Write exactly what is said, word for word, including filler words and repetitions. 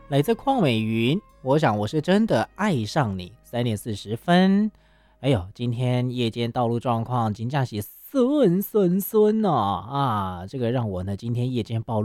来自邝美云，我想我是真的爱上你。三点四十分，哎呦，今天夜间道路状况金价是顺顺顺哦啊，这个让我呢今天夜间暴露。